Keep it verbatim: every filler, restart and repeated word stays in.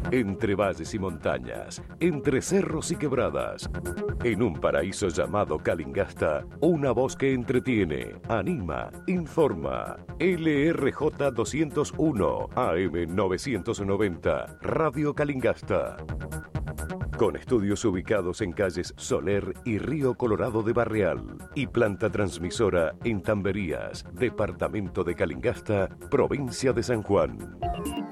entre valles y montañas, entre cerros y quebradas. En un paraíso llamado Calingasta, una voz que entretiene, anima, informa. L R J doscientos uno, A M novecientos noventa, Radio Calingasta. Con estudios ubicados en calles Soler y Río Colorado de Barreal y planta transmisora en Tamberías, departamento de Calingasta, provincia de San Juan.